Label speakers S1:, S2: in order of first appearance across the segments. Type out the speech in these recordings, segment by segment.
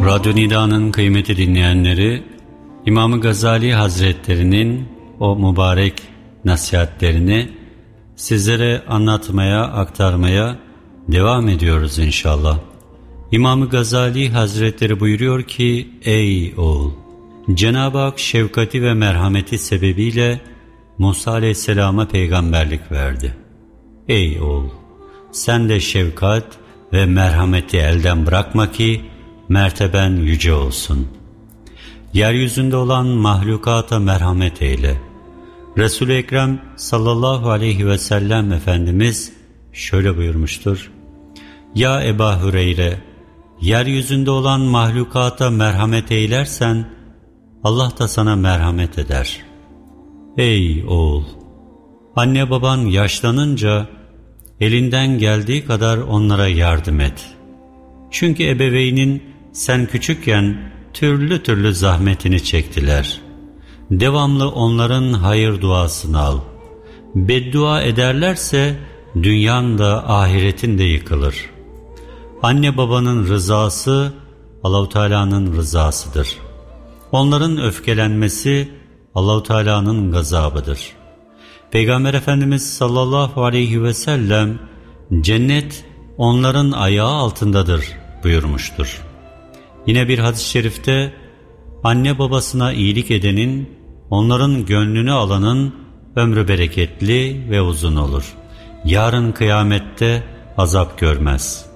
S1: Radyo Nida'nın kıymetli dinleyenleri, İmam Gazali Hazretleri'nin o mübarek nasihatlerini sizlere anlatmaya, aktarmaya devam ediyoruz inşallah. İmam Gazali Hazretleri buyuruyor ki, ey oğul! Cenab-ı Hak şefkati ve merhameti sebebiyle Musa Aleyhisselam'a peygamberlik verdi. Ey oğul! Sen de şefkat ve merhameti elden bırakma ki merteben yüce olsun. Yeryüzünde olan mahlukata merhamet eyle. Resul-i Ekrem sallallahu aleyhi ve sellem Efendimiz şöyle buyurmuştur. Ya Ebu Hüreyre, yeryüzünde olan mahlukata merhamet eylersen Allah da sana merhamet eder. Ey oğul! Anne baban yaşlanınca elinden geldiği kadar onlara yardım et. Çünkü ebeveynin sen küçükken türlü türlü zahmetini çektiler. Devamlı onların hayır duasını al. Beddua ederlerse dünyan da ahiretin de yıkılır. Anne babanın rızası Allah-u Teala'nın rızasıdır. Onların öfkelenmesi Allah-u Teala'nın gazabıdır. Peygamber Efendimiz sallallahu aleyhi ve sellem cennet onların ayağı altındadır buyurmuştur. Yine bir hadis-i şerifte anne babasına iyilik edenin, onların gönlünü alanın ömrü bereketli ve uzun olur. Yarın kıyamette azap görmez.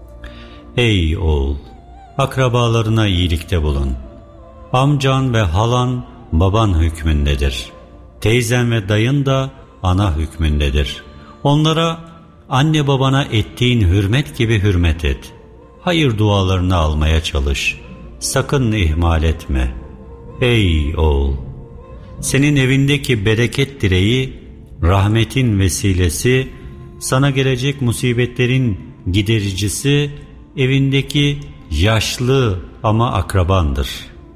S1: Ey oğul! Akrabalarına iyilikte bulun. Amcan ve halan baban hükmündedir. Teyzen ve dayın da ana hükmündedir. Onlara anne babana ettiğin hürmet gibi hürmet et. Hayır dualarını almaya çalış. Sakın ihmal etme. Ey oğul! Senin evindeki bereket direği, rahmetin vesilesi, sana gelecek musibetlerin gidericisi, evindeki yaşlı ama akrabandır.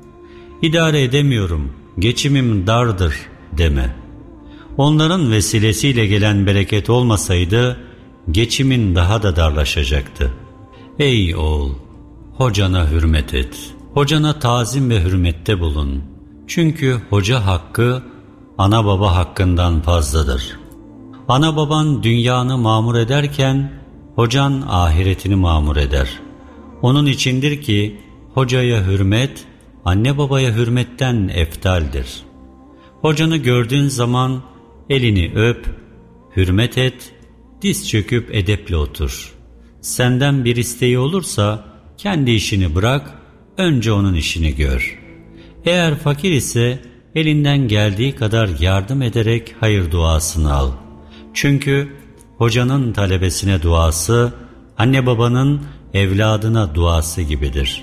S1: İdare edemiyorum, geçimim dardır deme. Onların vesilesiyle gelen bereket olmasaydı, geçimin daha da darlaşacaktı. Ey oğul! Hocana hürmet et. Hocana tazim ve hürmette bulun. Çünkü hoca hakkı, ana baba hakkından fazladır. Ana baban dünyanı mamur ederken, hocan ahiretini mamur eder. Onun içindir ki, hocaya hürmet, anne babaya hürmetten eftaldir. Hocanı gördüğün zaman elini öp, hürmet et, diz çöküp edeple otur. Senden bir isteği olursa kendi işini bırak, önce onun işini gör. Eğer fakir ise elinden geldiği kadar yardım ederek hayır duasını al. Çünkü hocanın talebesine duası, anne babanın evladına duası gibidir.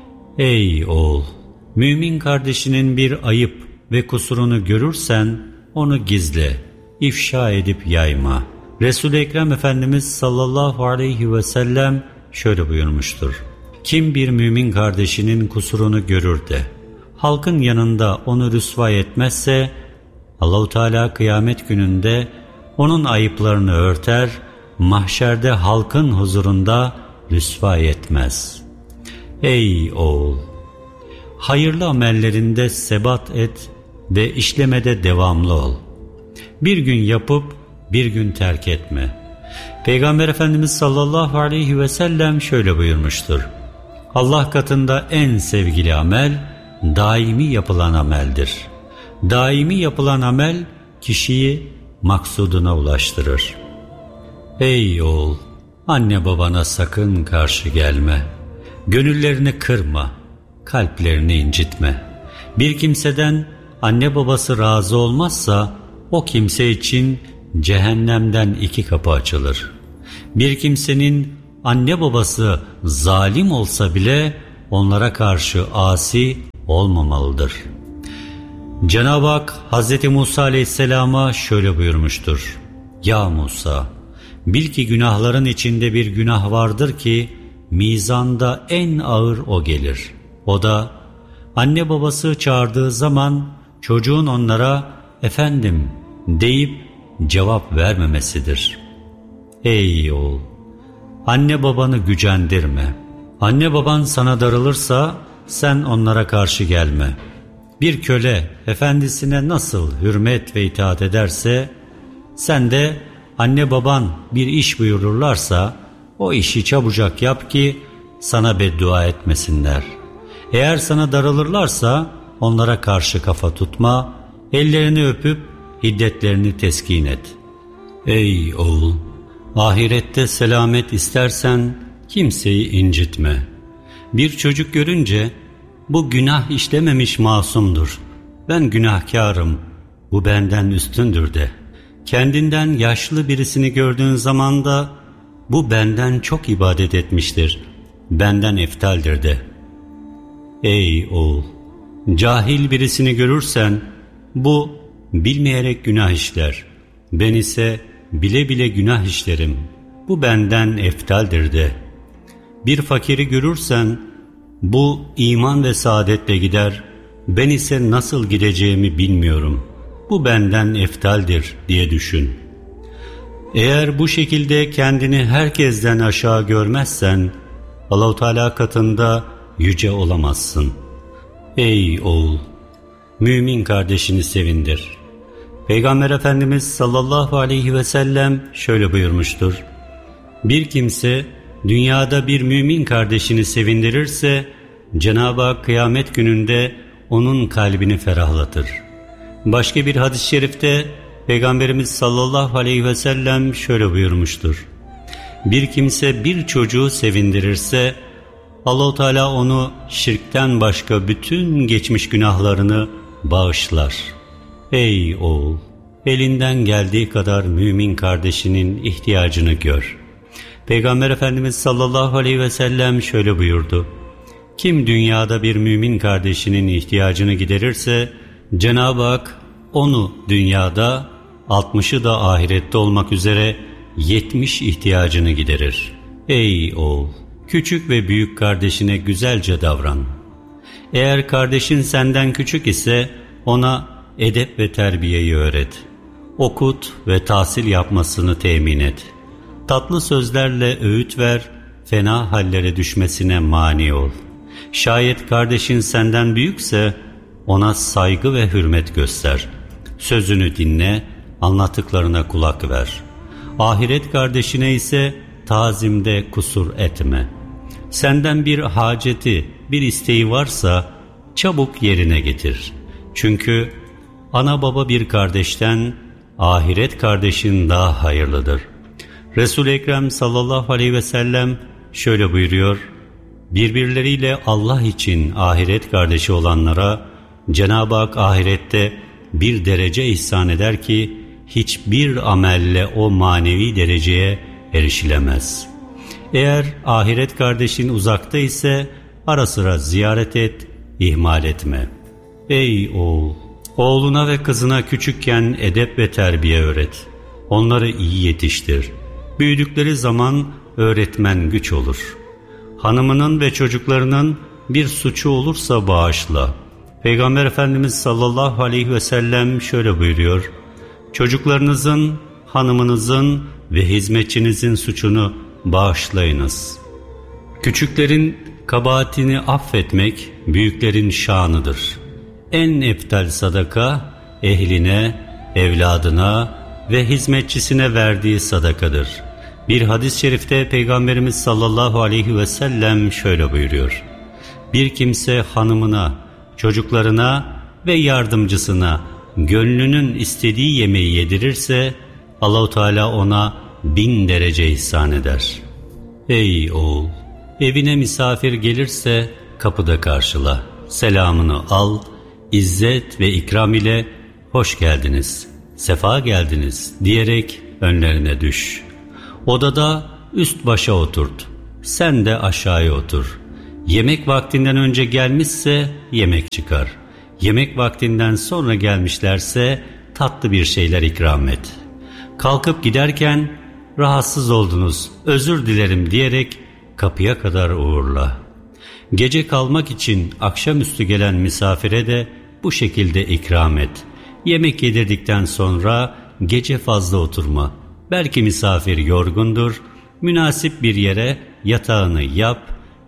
S1: Ey oğul! Mümin kardeşinin bir ayıp ve kusurunu görürsen onu gizle, ifşa edip yayma. Resul-i Ekrem Efendimiz sallallahu aleyhi ve sellem şöyle buyurmuştur. Kim bir mümin kardeşinin kusurunu görür de halkın yanında onu rüsva etmezse Allah-u Teala kıyamet gününde onun ayıplarını örter, mahşerde halkın huzurunda rüsva etmez. Ey oğul! Hayırlı amellerinde sebat et ve işlemede devamlı ol. Bir gün yapıp bir gün terk etme. Peygamber Efendimiz sallallahu aleyhi ve sellem şöyle buyurmuştur. Allah katında en sevgili amel daimi yapılan ameldir. Daimi yapılan amel kişiyi maksuduna ulaştırır. Ey oğul! Anne babana sakın karşı gelme. Gönüllerini kırma, kalplerini incitme. Bir kimseden anne babası razı olmazsa o kimse için cehennemden 2 kapı açılır. Bir kimsenin anne babası zalim olsa bile onlara karşı asi olmamalıdır. Cenab-ı Hak Hz. Musa Aleyhisselam'a şöyle buyurmuştur. Ya Musa! Bil ki günahların içinde bir günah vardır ki mizanda en ağır o gelir. O da anne babası çağırdığı zaman çocuğun onlara efendim deyip cevap vermemesidir. Ey oğul! Anne babanı gücendirme. Anne baban sana darılırsa sen onlara karşı gelme. Bir köle efendisine nasıl hürmet ve itaat ederse, sen de anne baban bir iş buyururlarsa o işi çabucak yap ki sana beddua etmesinler. Eğer sana darılırlarsa onlara karşı kafa tutma, ellerini öpüp hiddetlerini teskin et. Ey oğul! Ahirette selamet istersen kimseyi incitme. Bir çocuk görünce bu günah işlememiş masumdur, ben günahkarım, bu benden üstündür de. Kendinden yaşlı birisini gördüğün zaman da bu benden çok ibadet etmiştir, benden eftaldir de. Ey oğul! Cahil birisini görürsen bu bilmeyerek günah işler, ben ise bile bile günah işlerim, bu benden eftaldir de. Bir fakiri görürsen bu iman ve saadetle gider, ben ise nasıl gideceğimi bilmiyorum, bu benden eftaldir diye düşün. Eğer bu şekilde kendini herkesten aşağı görmezsen Allah-u Teala katında yüce olamazsın. Ey oğul! Mümin kardeşini sevindir. Peygamber Efendimiz sallallahu aleyhi ve sellem şöyle buyurmuştur: bir kimse dünyada bir mümin kardeşini sevindirirse Cenab-ı Hak kıyamet gününde onun kalbini ferahlatır. Başka bir hadis-i şerifte Peygamberimiz sallallahu aleyhi ve sellem şöyle buyurmuştur: bir kimse bir çocuğu sevindirirse Allah-u Teala onu şirkten başka bütün geçmiş günahlarını bağışlar. Ey oğul! Elinden geldiği kadar mümin kardeşinin ihtiyacını gör. Peygamber Efendimiz sallallahu aleyhi ve sellem şöyle buyurdu: kim dünyada bir mümin kardeşinin ihtiyacını giderirse Cenab-ı Hak onu dünyada, 60'ı da ahirette olmak üzere 70 ihtiyacını giderir. Ey oğul! Küçük ve büyük kardeşine güzelce davran. Eğer kardeşin senden küçük ise ona edep ve terbiyeyi öğret. Okut ve tahsil yapmasını temin et. Tatlı sözlerle öğüt ver, fena hallere düşmesine mani ol. Şayet kardeşin senden büyükse ona saygı ve hürmet göster. Sözünü dinle, anlattıklarına kulak ver. Ahiret kardeşine ise tazimde kusur etme. Senden bir haceti, bir isteği varsa çabuk yerine getir. Çünkü ana baba bir kardeşten ahiret kardeşin daha hayırlıdır. Resul-i Ekrem sallallahu aleyhi ve sellem şöyle buyuruyor: birbirleriyle Allah için ahiret kardeşi olanlara Cenab-ı Hak ahirette bir derece ihsan eder ki hiçbir amelle o manevi dereceye erişilemez. Eğer ahiret kardeşin uzakta ise ara sıra ziyaret et, ihmal etme. Ey oğul! Oğluna ve kızına küçükken edep ve terbiye öğret. Onları iyi yetiştir. Büyüdükleri zaman öğretmen güç olur. Hanımının ve çocuklarının bir suçu olursa bağışla. Peygamber Efendimiz sallallahu aleyhi ve sellem şöyle buyuruyor: çocuklarınızın, hanımınızın ve hizmetçinizin suçunu bağışlayınız. Küçüklerin kabahatini affetmek büyüklerin şanıdır. En eftal sadaka ehline, evladına ve hizmetçisine verdiği sadakadır. Bir hadis-i şerifte Peygamberimiz sallallahu aleyhi ve sellem şöyle buyuruyor: bir kimse hanımına, çocuklarına ve yardımcısına gönlünün istediği yemeği yedirirse Allah-u Teala ona 1000 derece ihsan eder. Ey oğul! Evine misafir gelirse kapıda karşıla, selamını al, izzet ve ikram ile hoş geldiniz, sefa geldiniz diyerek önlerine düş. Odada üst başa oturt, sen de aşağıya otur. Yemek vaktinden önce gelmişse yemek çıkar. Yemek vaktinden sonra gelmişlerse tatlı bir şeyler ikram et. Kalkıp giderken rahatsız oldunuz, özür dilerim diyerek kapıya kadar uğurla. Gece kalmak için akşamüstü gelen misafire de bu şekilde ikram et. Yemek yedirdikten sonra gece fazla oturma. Belki misafir yorgundur, münasip bir yere yatağını yap,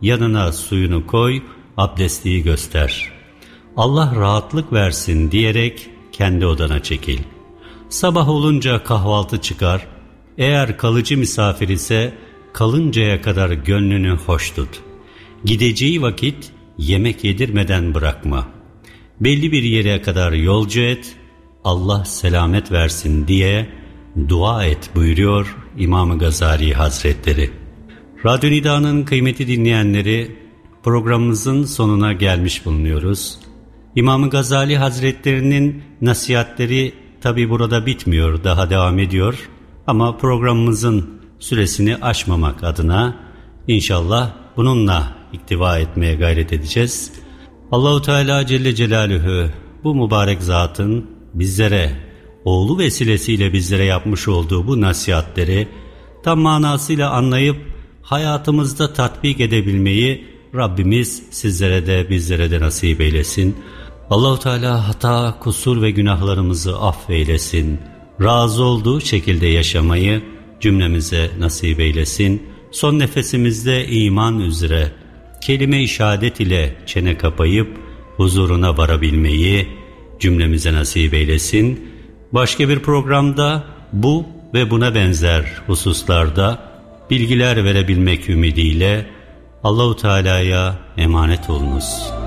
S1: yanına suyunu koy, abdestliği göster. Allah rahatlık versin diyerek kendi odana çekil. Sabah olunca kahvaltı çıkar, eğer kalıcı misafir ise kalıncaya kadar gönlünü hoş tut. Gideceği vakit yemek yedirmeden bırakma. Belli bir yere kadar yolcu et, Allah selamet versin diye dua et buyuruyor İmam-ı Gazali Hazretleri. Radyo Nida'nın kıymetli dinleyenleri, programımızın sonuna gelmiş bulunuyoruz. İmam-ı Gazali Hazretleri'nin nasihatleri tabi burada bitmiyor, daha devam ediyor. Ama programımızın süresini aşmamak adına inşallah bununla iktiva etmeye gayret edeceğiz. Allahu Teala Celle Celaluhu bu mübarek zatın bizlere, oğlu vesilesiyle bizlere yapmış olduğu bu nasihatleri tam manasıyla anlayıp hayatımızda tatbik edebilmeyi Rabbimiz sizlere de bizlere de nasip eylesin. Allahu Teala hata, kusur ve günahlarımızı affeylesin. Razı olduğu şekilde yaşamayı cümlemize nasip eylesin. Son nefesimizde iman üzere kelime-i şehadet ile çene kapayıp huzuruna varabilmeyi cümlemize nasip eylesin. Başka bir programda bu ve buna benzer hususlarda bilgiler verebilmek ümidiyle Allahu Teala'ya emanet olunuz.